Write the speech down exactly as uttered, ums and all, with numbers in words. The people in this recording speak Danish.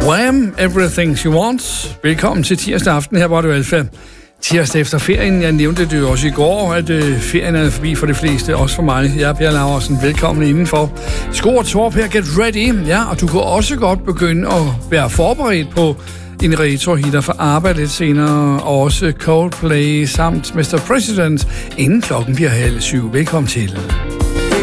Wham! Everything She Wants. Velkommen til tirsdag aften her på Radio Alfa. Tirsdag efter ferien. Jeg nævnte det jo også i går, at øh, ferien er forbi for de fleste, også for mig. Jeg er Per Laursen. Velkommen indenfor. Sko og Torp her, get ready. Ja, og du kan også godt begynde at være forberedt på en retro-hitter for arbejde lidt senere. Også Coldplay samt mister President, inden klokken bliver halv syv. Velkommen til.